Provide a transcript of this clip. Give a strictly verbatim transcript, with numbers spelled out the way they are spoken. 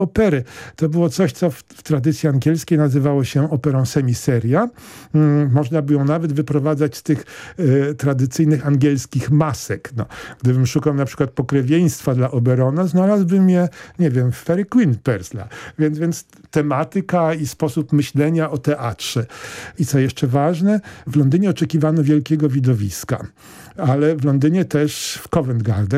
opery. To było coś, co w, w tradycji angielskiej nazywało się operą semiseria. Hmm, można by ją nawet wyprowadzać z tych e, tradycyjnych angielskich masek. No, gdybym szukał na przykład pokrewieństwa dla Oberona, znalazłbym je, nie wiem, w Fairy Queen Persla. Więc, więc tematyka i sposób myślenia o teatrze. I co jeszcze ważne, w Londynie oczekiwano wielkiego widowiska. Ale w Londynie też w Covent Garden